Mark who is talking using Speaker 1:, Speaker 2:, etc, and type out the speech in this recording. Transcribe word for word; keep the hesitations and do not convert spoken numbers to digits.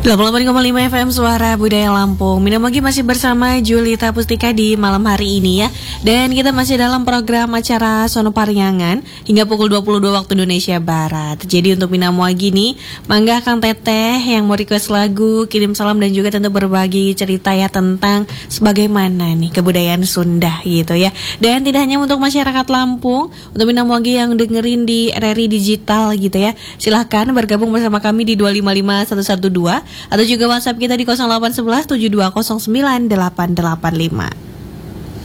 Speaker 1: delapan puluh delapan koma lima F M Suara Budaya Lampung. Minamagi masih bersama Julita Pustika di malam hari ini ya. Dan kita masih dalam program acara Sono Pariangan hingga pukul dua puluh dua waktu Indonesia Barat. Jadi untuk Minamagi nih, mangga Kang Teteh yang mau request lagu, kirim salam dan juga tentu berbagi cerita ya tentang sebagaimana nih kebudayaan Sunda gitu ya. Dan tidak hanya untuk masyarakat Lampung, untuk Minamagi yang dengerin di R R I Digital gitu ya. Silahkan bergabung bersama kami di dua lima lima satu satu dua atau juga WhatsApp kita di nol delapan satu satu tujuh dua nol sembilan delapan delapan lima.